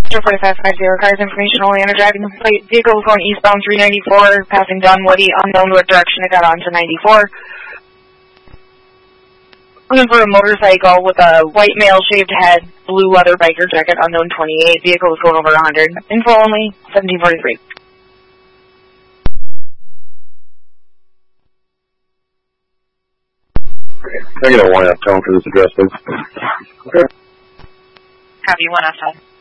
4550, cars information only under driving plate. Vehicle was going eastbound 394, passing Dunwoody, unknown what direction it got onto 94. Looking for a motorcycle with a white male shaved head, blue leather biker jacket, unknown 28. Vehicle was going over 100. Info only, 1743. Can I get a 1F tone for this address, please? Copy, 1F tone.